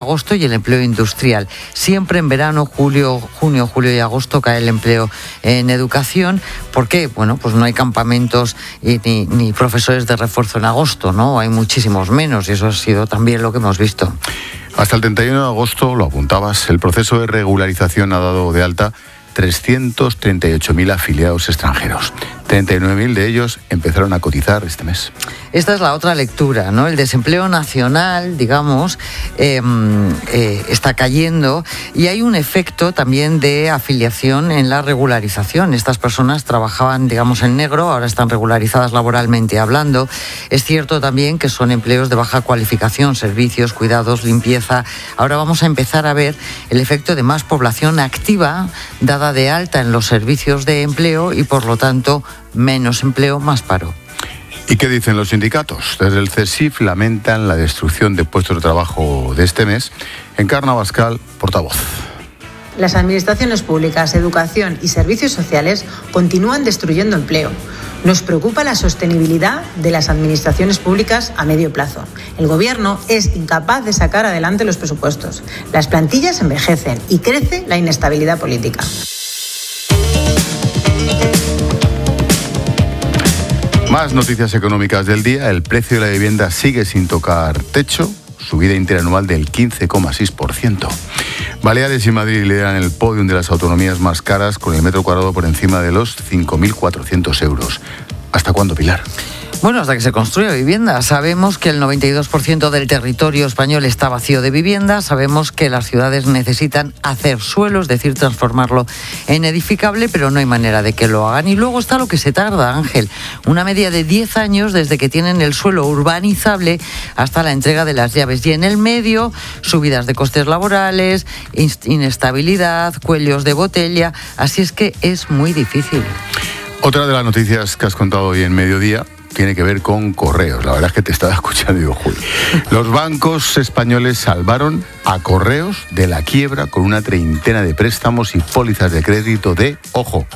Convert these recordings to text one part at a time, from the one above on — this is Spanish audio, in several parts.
agosto y el empleo industrial. Siempre en verano, junio, julio y agosto cae el empleo en educación. ¿Por qué? Bueno, pues no hay campamentos ni profesores de refuerzo en agosto, ¿no? Hay muchísimos menos y eso ha sido también lo que hemos visto. Hasta el 31 de agosto, lo apuntabas, el proceso de regularización ha dado de alta 338.000 afiliados extranjeros. 39.000 de ellos empezaron a cotizar este mes. Esta es la otra lectura, ¿no? El desempleo nacional, digamos, está cayendo y hay un efecto también de afiliación en la regularización. Estas personas trabajaban, digamos, en negro, ahora están regularizadas laboralmente hablando. Es cierto también que son empleos de baja cualificación, servicios, cuidados, limpieza. Ahora vamos a empezar a ver el efecto de más población activa dada de alta en los servicios de empleo y, por lo tanto, menos empleo, más paro. ¿Y qué dicen los sindicatos? Desde el CESIF lamentan la destrucción de puestos de trabajo de este mes. Encarna Abascal, portavoz. Las administraciones públicas, educación y servicios sociales continúan destruyendo empleo. Nos preocupa la sostenibilidad de las administraciones públicas a medio plazo. El Gobierno es incapaz de sacar adelante los presupuestos. Las plantillas envejecen y crece la inestabilidad política. Más noticias económicas del día. El precio de la vivienda sigue sin tocar techo, subida interanual del 15,6%. Baleares y Madrid lideran el podium de las autonomías más caras, con el metro cuadrado por encima de los 5.400 euros. ¿Hasta cuándo, Pilar? Bueno, hasta que se construya vivienda. Sabemos que el 92% del territorio español está vacío de vivienda. Sabemos que las ciudades necesitan hacer suelo, es decir, transformarlo en edificable, pero no hay manera de que lo hagan. Y luego está lo que se tarda, Ángel. Una media de 10 años desde que tienen el suelo urbanizable hasta la entrega de las llaves. Y en el medio, subidas de costes laborales, inestabilidad, cuellos de botella. Así es que es muy difícil. Otra de las noticias que has contado hoy en Mediodía tiene que ver con Correos. La verdad es que te estaba escuchando y digo, Juli. Los bancos españoles salvaron a Correos de la quiebra con una treintena de préstamos y pólizas de crédito de, ojo,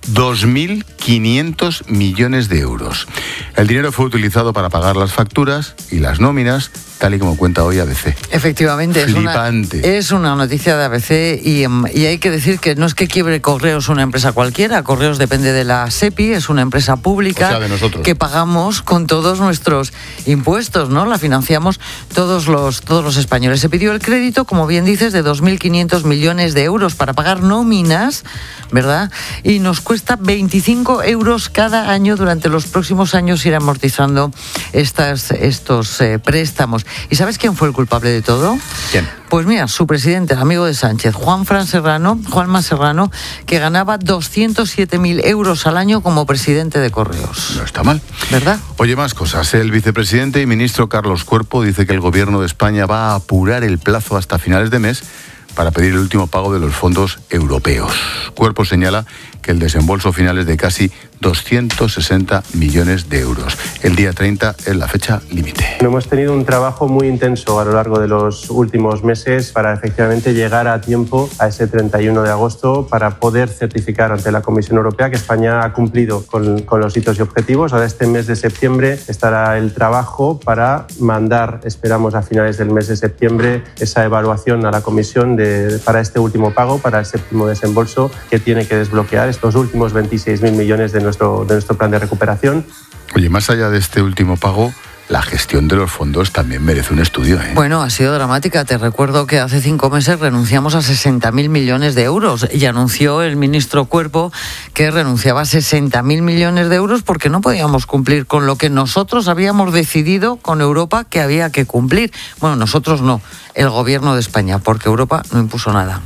2.500 millones de euros. El dinero fue utilizado para pagar las facturas y las nóminas, tal y como cuenta hoy ABC. Efectivamente, es una noticia de ABC y hay que decir que no es que quiebre Correos una empresa cualquiera. Correos depende de la SEPI, es una empresa pública, o sea, de nosotros, que pagamos con todos nuestros impuestos, ¿no? La financiamos todos los españoles. Se pidió el crédito, como bien dices, de 2.500 millones de euros para pagar nóminas, ¿verdad? Y nos cuesta 25 euros cada año durante los próximos años ir amortizando estos préstamos. ¿Y sabes quién fue el culpable de todo? ¿Quién? Pues mira, su presidente, el amigo de Sánchez, Juanma Serrano, que ganaba 207.000 euros al año como presidente de Correos. No está mal, ¿verdad? Oye, más cosas. El vicepresidente y ministro Carlos Cuerpo dice que el gobierno de España va a apurar el plazo hasta finales de mes para pedir el último pago de los fondos europeos. Cuerpo señala que el desembolso final es de casi 260 millones de euros. El día 30 es la fecha límite. Hemos tenido un trabajo muy intenso a lo largo de los últimos meses para efectivamente llegar a tiempo a ese 31 de agosto para poder certificar ante la Comisión Europea que España ha cumplido con los hitos y objetivos. Ahora este mes de septiembre estará el trabajo para mandar, esperamos a finales del mes de septiembre, esa evaluación a la Comisión para este último pago, para el séptimo desembolso que tiene que desbloquear estos últimos 26.000 millones de nuestro plan de recuperación. Oye, más allá de este último pago, la gestión de los fondos también merece un estudio, ¿eh? Bueno, ha sido dramática. Te recuerdo que hace 5 meses renunciamos a 60.000 millones de euros y anunció el ministro Cuerpo que renunciaba a 60.000 millones de euros porque no podíamos cumplir con lo que nosotros habíamos decidido con Europa que había que cumplir. Bueno, nosotros no, el gobierno de España, porque Europa no impuso nada.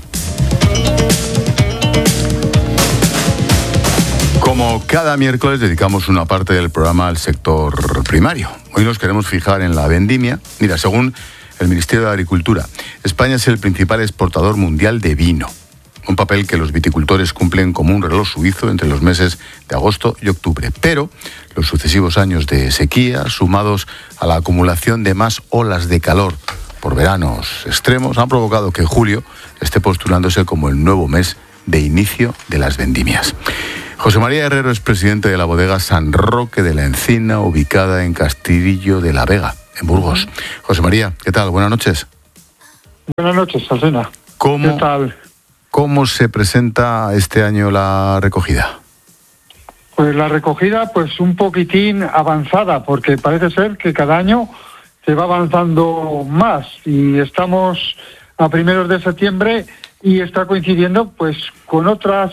Como cada miércoles dedicamos una parte del programa al sector primario. Hoy nos queremos fijar en la vendimia. Mira, según el Ministerio de Agricultura, España es el principal exportador mundial de vino. Un papel que los viticultores cumplen como un reloj suizo entre los meses de agosto y octubre. Pero los sucesivos años de sequía, sumados a la acumulación de más olas de calor por veranos extremos, han provocado que julio esté postulándose como el nuevo mes de inicio de las vendimias. José María Herrero es presidente de la bodega San Roque de la Encina, ubicada en Castillo de la Vega, en Burgos. José María, ¿qué tal? Buenas noches. Buenas noches, Alsina. ¿Qué tal? ¿Cómo se presenta este año la recogida? Pues la recogida, pues un poquitín avanzada, porque parece ser que cada año se va avanzando más y estamos a primeros de septiembre y está coincidiendo pues con otras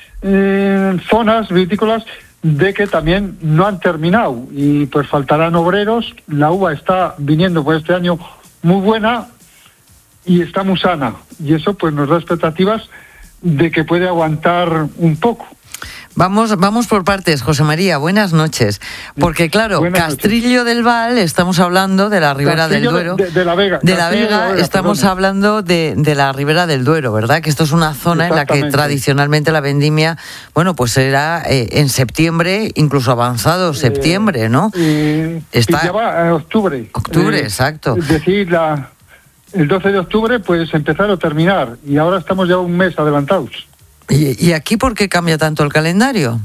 zonas vitícolas de que también no han terminado y pues faltarán obreros. La uva está viniendo por este año muy buena y está muy sana y eso pues nos da expectativas de que puede aguantar un poco. Vamos por partes, José María, buenas noches. Porque claro, Castrillo del Val, estamos hablando de la Ribera del Duero. De la Vega. De la Vega, estamos hablando de la Ribera del Duero, ¿verdad? Que esto es una zona en la que tradicionalmente la vendimia, bueno, pues era en septiembre, incluso avanzado septiembre, ¿no? Ya va a octubre. Octubre, exacto. Es decir, el 12 de octubre pues empezar o terminar y ahora estamos ya un mes adelantados. ¿Y aquí por qué cambia tanto el calendario?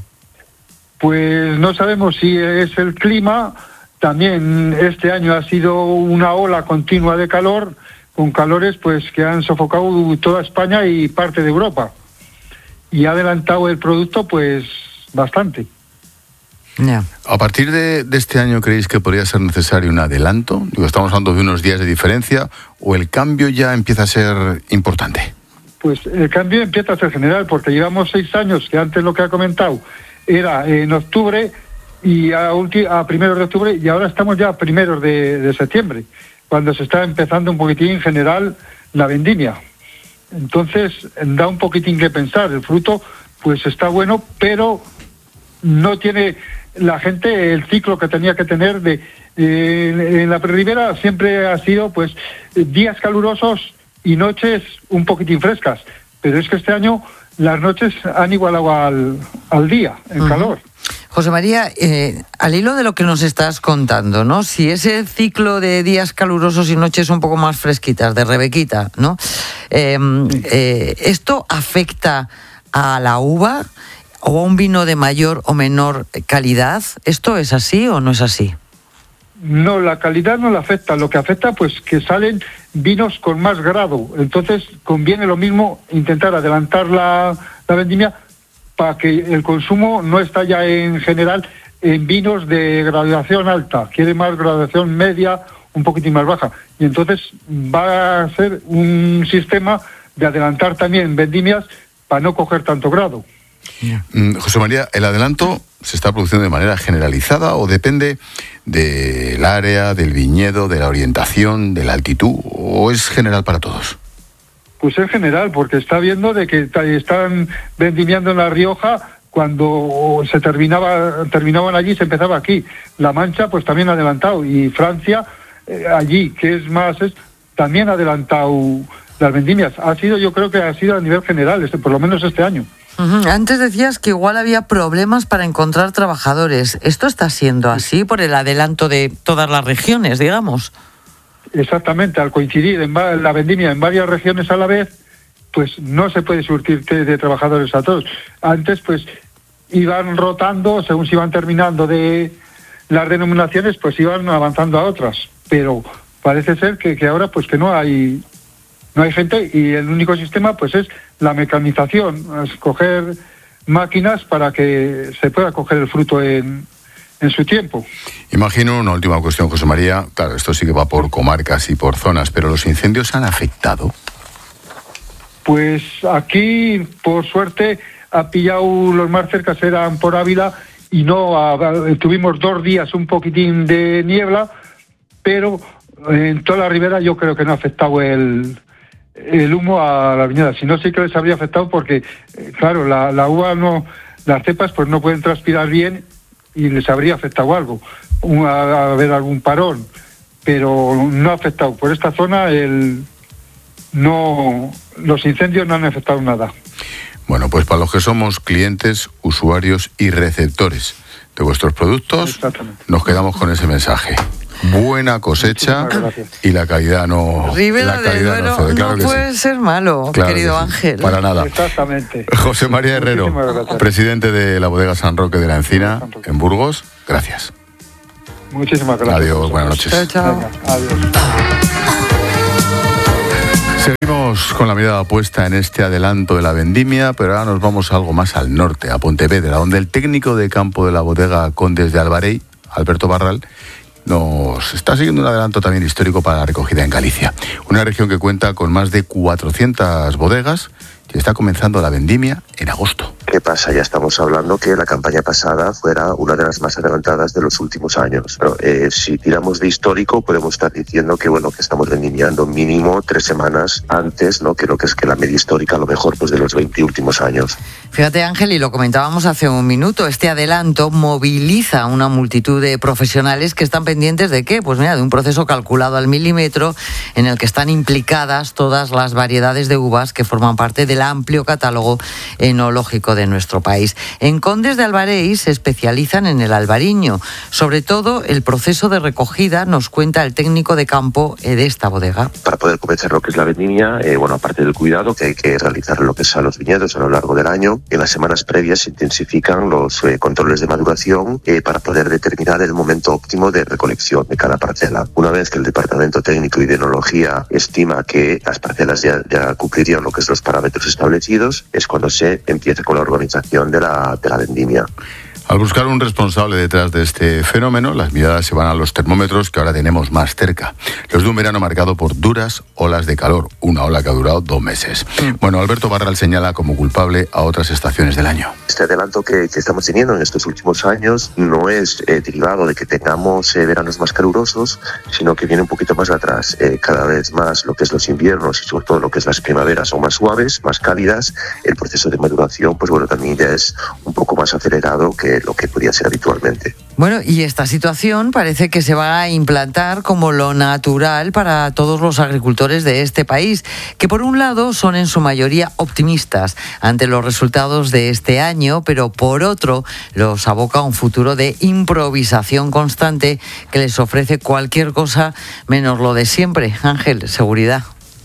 Pues no sabemos si es el clima. También este año ha sido una ola continua de calor, con calores pues que han sofocado toda España y parte de Europa. Y ha adelantado el producto pues bastante. Yeah. ¿A partir de este año creéis que podría ser necesario un adelanto? Digo, estamos hablando de unos días de diferencia, ¿o el cambio ya empieza a ser importante? Pues el cambio empieza a ser general, porque llevamos 6 años, que antes lo que ha comentado era en octubre y a primeros de octubre, y ahora estamos ya a primeros de septiembre, cuando se está empezando un poquitín en general la vendimia. Entonces da un poquitín que pensar. El fruto pues está bueno, pero no tiene la gente el ciclo que tenía que tener en la Ribera. Siempre ha sido pues días calurosos y noches un poquitín frescas, pero es que este año las noches han igualado al día, en calor. José María, al hilo de lo que nos estás contando, ¿no? Si ese ciclo de días calurosos y noches un poco más fresquitas, de Rebequita, ¿no? ¿Esto afecta a la uva o a un vino de mayor o menor calidad? ¿Esto es así o no es así? No, la calidad no la afecta. Lo que afecta, pues, que salen vinos con más grado. Entonces, conviene lo mismo intentar adelantar la vendimia para que el consumo no está ya en general en vinos de graduación alta. Quiere más graduación media, un poquitín más baja. Y entonces va a ser un sistema de adelantar también vendimias para no coger tanto grado. José María, ¿el adelanto se está produciendo de manera generalizada o depende del área, del viñedo, de la orientación, de la altitud, o es general para todos? Pues es general, porque está viendo de que están vendimiando en La Rioja cuando se terminaban allí, se empezaba aquí. La Mancha pues también ha adelantado, y Francia allí, que es más, también ha adelantado las vendimias. Yo creo que ha sido a nivel general, por lo menos este año. Antes decías que igual había problemas para encontrar trabajadores. ¿Esto está siendo así por el adelanto de todas las regiones, digamos? Exactamente, al coincidir en la vendimia en varias regiones a la vez, pues no se puede surtir de trabajadores a todos. Antes pues iban rotando, según se iban terminando de las denominaciones, pues iban avanzando a otras. Pero parece ser que ahora pues que no hay gente, y el único sistema pues es la mecanización, escoger máquinas para que se pueda coger el fruto en su tiempo. Imagino una última cuestión, José María. Claro, esto sí que va por comarcas y por zonas, pero ¿los incendios han afectado? Pues aquí, por suerte, ha pillado los más cercas, eran por Ávila, y tuvimos 2 días un poquitín de niebla, pero en toda la ribera yo creo que no ha afectado el humo a la viñada. Si no, sí que les habría afectado porque, claro, la uva no, las cepas pues no pueden transpirar bien y les habría afectado algo, a haber algún parón, pero no ha afectado. Por esta zona los incendios no han afectado nada. Bueno, pues para los que somos clientes, usuarios y receptores de vuestros productos, nos quedamos con ese mensaje. Buena cosecha y la calidad no. Ribera del Duero no puede ser malo, claro, querido Ángel. Para nada. Exactamente. José María Herrero, presidente de la bodega San Roque de la Encina, en Burgos. Gracias. Muchísimas gracias. Adiós, buenas noches. Chao, chao. Venga, adiós. Seguimos con la mirada puesta en este adelanto de la vendimia, pero ahora nos vamos algo más al norte, a Pontevedra, donde el técnico de campo de la bodega Condes de Albarei, Alberto Barral, nos está siguiendo un adelanto también histórico para la recogida en Galicia. Una región que cuenta con más de 400 bodegas y está comenzando la vendimia en agosto. ¿Qué pasa? Ya estamos hablando que la campaña pasada fuera una de las más adelantadas de los últimos años. Pero, si tiramos de histórico, podemos estar diciendo que que estamos vendimiando mínimo 3 semanas antes, ¿no? Creo que es que la media histórica, a lo mejor, pues de los 20 últimos años. Fíjate, Ángel, y lo comentábamos hace un minuto, este adelanto moviliza a una multitud de profesionales que están pendientes ¿de qué? Pues mira, de un proceso calculado al milímetro en el que están implicadas todas las variedades de uvas que forman parte del amplio catálogo enológico de nuestro país. En Condes de Albarei se especializan en el albariño. Sobre todo, el proceso de recogida nos cuenta el técnico de campo de esta bodega. Para poder comenzar lo que es la vendimia, aparte del cuidado que hay que realizar lo que es a los viñedos a lo largo del año, en las semanas previas se intensifican los controles de maduración para poder determinar el momento óptimo de recolección de cada parcela. Una vez que el Departamento Técnico y de Enología estima que las parcelas ya cumplirían lo que es los parámetros establecidos, es cuando se empieza con la organización de la vendimia. Al buscar un responsable detrás de este fenómeno, las miradas se van a los termómetros que ahora tenemos más cerca. Los de un verano marcado por duras olas de calor, una ola que ha durado 2 meses. Bueno, Alberto Barral señala como culpable a otras estaciones del año. Este adelanto que estamos teniendo en estos últimos años no es derivado de que tengamos veranos más calurosos, sino que viene un poquito más atrás. Cada vez más lo que es los inviernos y sobre todo lo que es las primaveras son más suaves, más cálidas. El proceso de maduración, también ya es un poco más acelerado que lo que podía ser habitualmente. Bueno, y esta situación parece que se va a implantar como lo natural para todos los agricultores de este país, que por un lado son en su mayoría optimistas ante los resultados de este año, pero por otro los aboca a un futuro de improvisación constante que les ofrece cualquier cosa menos lo de siempre. Ángel, seguridad.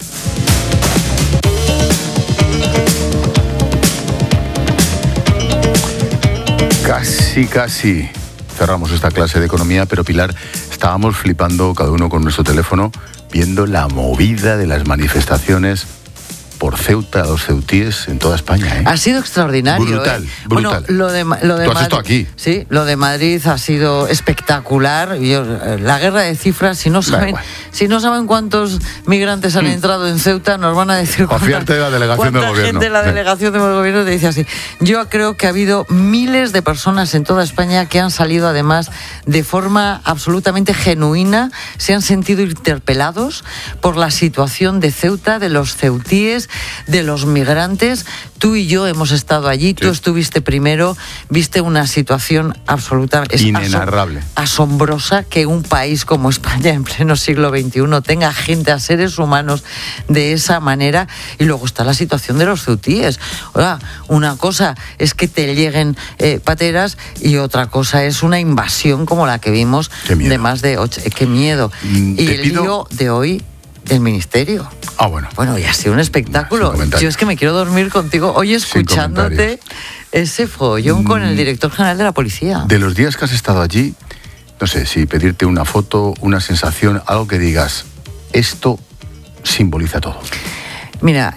Casi cerramos esta clase de economía, pero Pilar, estábamos flipando cada uno con nuestro teléfono viendo la movida de las manifestaciones por Ceuta, los ceutíes en toda España. Ha sido extraordinario. Brutal. Bueno, lo de ¿Tú has estado aquí? Sí, lo de Madrid ha sido espectacular. La guerra de cifras, si no saben cuántos migrantes han entrado en Ceuta, nos van a decir cuánta de la delegación del gobierno. Gente de la delegación del gobierno te dice así. Yo creo que ha habido miles de personas en toda España que han salido además de forma absolutamente genuina, se han sentido interpelados por la situación de Ceuta, de los ceutíes, de los migrantes. Tú y yo hemos estado allí, sí. Tú estuviste primero, viste una situación absolutamente inenarrable, asombrosa, que un país como España en pleno siglo XXI tenga gente, a seres humanos de esa manera. Y luego está la situación de los ceutíes. Oiga, una cosa es que te lleguen pateras y otra cosa es una invasión como la que vimos de más de 8. ¡Qué miedo! Y el lío de hoy del Ministerio. Bueno, ya ha sido un espectáculo. Yo es que me quiero dormir contigo hoy escuchándote ese follón con el director general de la policía. De los días que has estado allí, no sé, si pedirte una foto, una sensación, algo que digas, esto simboliza todo. Mira,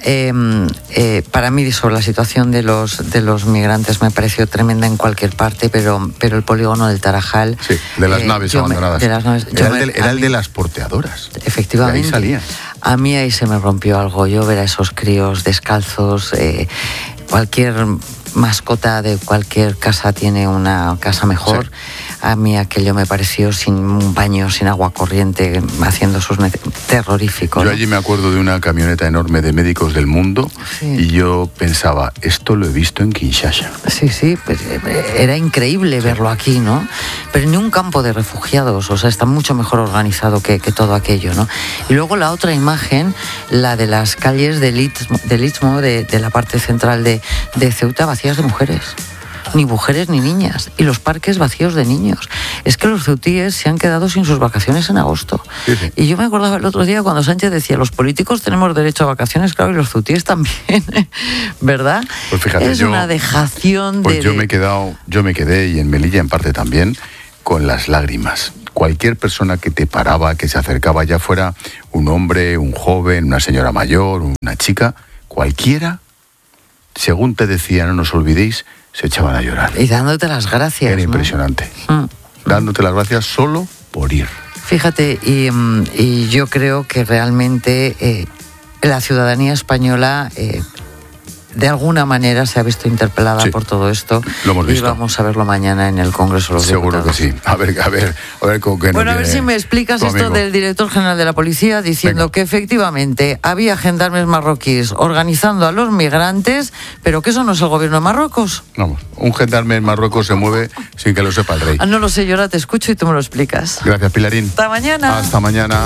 para mí sobre la situación de los migrantes me pareció tremenda en cualquier parte, pero el polígono del Tarajal... Sí, de las naves abandonadas. Era el de las porteadoras. Efectivamente. De ahí salía. A mí ahí se me rompió algo. Yo ver a esos críos descalzos, cualquier mascota de cualquier casa tiene una casa mejor. Sí. A mí aquello me pareció sin un baño, sin agua corriente, haciendo sus terrorífico. Yo allí me acuerdo de una camioneta enorme de médicos del mundo, sí. Y yo pensaba, esto lo he visto en Kinshasa. Sí, pues era increíble verlo aquí, ¿no? Pero ni un campo de refugiados, o sea, está mucho mejor organizado que todo aquello, ¿no? Y luego la otra imagen, la de las calles del Istmo, de la parte central de Ceuta, vacías de mujeres. Ni mujeres ni niñas, y los parques vacíos de niños. Es que los ceutíes se han quedado sin sus vacaciones en agosto. Sí. Y yo me acordaba el otro día cuando Sánchez decía, los políticos tenemos derecho a vacaciones, claro, y los ceutíes también, ¿verdad? Pues fíjate, es una dejación pues yo me quedé, y en Melilla en parte también, con las lágrimas. cualquier persona que te paraba, que se acercaba, ya fuera un hombre, un joven, una señora mayor, una chica, cualquiera, según te decía, no nos olvidéis, se echaban a llorar. Y dándote las gracias. Era impresionante. Dándote las gracias solo por ir. Fíjate, y yo creo que realmente la ciudadanía española de alguna manera se ha visto interpelada por todo esto. Lo hemos visto. Y vamos a verlo mañana en el Congreso de los Seguro Diputados. que sí. A ver con qué. Bueno, a ver si me explicas esto del director general de la policía diciendo que efectivamente había gendarmes marroquíes organizando a los migrantes, pero que eso no es el gobierno de Marruecos. Vamos, un gendarme en Marruecos se mueve sin que lo sepa el rey. No lo sé, yo ahora te escucho y tú me lo explicas. Gracias, Pilarín. Hasta mañana. Hasta mañana.